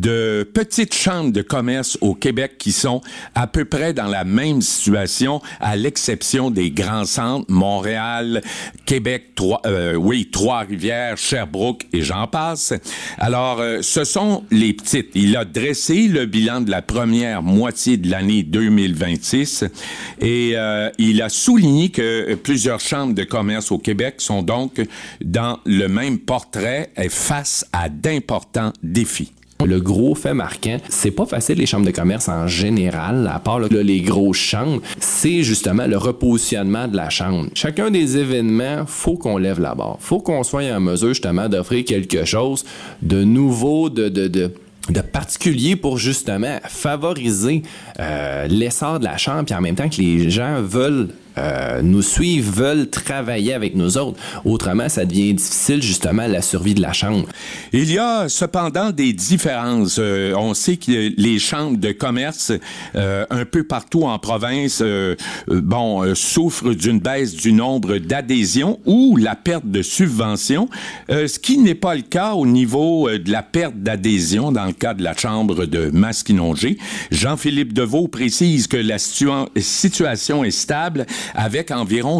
de petites chambres de commerce au Québec qui sont à peu près dans la même situation, à l'exception des grands centres, Montréal, Québec, Trois-Rivières, Sherbrooke et j'en passe. Alors, ce sont les petites. Il a dressé le bilan de la première moitié de l'année 2026 et il a souligné que plusieurs chambres de commerce au Québec sont donc dans le même portrait et face à d'importants défis. Le gros fait marquant, c'est pas facile les chambres de commerce en général, à part là, les grosses chambres, c'est justement le repositionnement de la chambre. Chacun des événements, faut qu'on lève la barre. Faut qu'on soit en mesure justement d'offrir quelque chose de nouveau, de particulier pour justement favoriser l'essor de la chambre, puis en même temps que les gens veulent nous suivent, veulent travailler avec nous autres. Autrement, ça devient difficile, justement, la survie de la chambre. Il y a cependant des différences. On sait que les chambres de commerce, un peu partout en province, souffrent d'une baisse du nombre d'adhésions ou la perte de subventions, ce qui n'est pas le cas au niveau de la perte d'adhésion dans le cas de la chambre de Masquinongé. Jean-Philippe Deveau précise que la situation est stable avec environ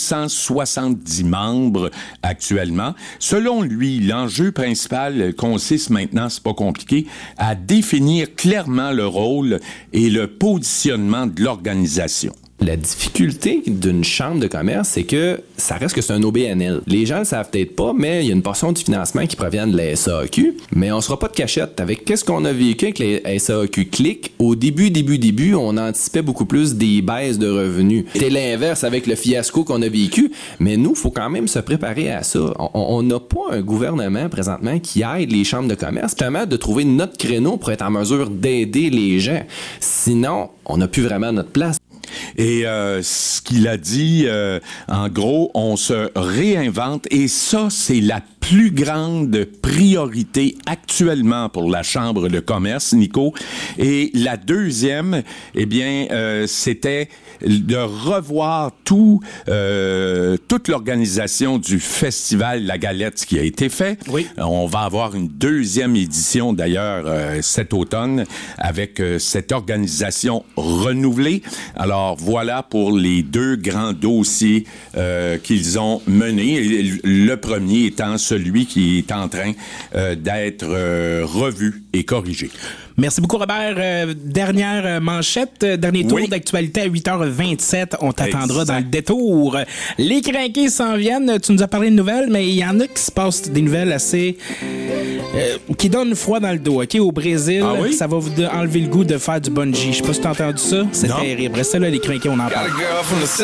270 membres actuellement. Selon lui, l'enjeu principal consiste maintenant, c'est pas compliqué, à définir clairement le rôle et le positionnement de l'organisation. La difficulté d'une chambre de commerce, c'est que ça reste que c'est un OBNL. Les gens ne le savent peut-être pas, mais il y a une portion du financement qui provient de la SAQ, mais on ne sera pas de cachette. Avec qu'est-ce qu'on a vécu avec les SAQ Clic, au début, on anticipait beaucoup plus des baisses de revenus. C'était l'inverse avec le fiasco qu'on a vécu, mais nous, il faut quand même se préparer à ça. On n'a pas un gouvernement présentement qui aide les chambres de commerce, justement de trouver notre créneau pour être en mesure d'aider les gens. Sinon, on n'a plus vraiment notre place. Et ce qu'il a dit, en gros, on se réinvente et ça, c'est la plus grande priorité actuellement pour la Chambre de commerce, Nico. Et la deuxième, c'était de revoir toute l'organisation du Festival La Galette qui a été fait. Oui. On va avoir une deuxième édition, d'ailleurs, cet automne, avec cette organisation renouvelée. Alors, voilà pour les deux grands dossiers qu'ils ont menés. Le premier étant celui qui est en train d'être revu et corrigé. Merci beaucoup, Robert. Dernière manchette, dernier tour d'actualité à 8h27. On t'attendra dans le détour. Les crinqués s'en viennent. Tu nous as parlé de nouvelles, mais il y en a qui se passent des nouvelles assez... qui donnent froid dans le dos. OK? Au Brésil, ça va vous enlever le goût de faire du bungee. Je sais pas si t'as entendu ça. C'est terrible. Restez là, les crinqués, on en parle.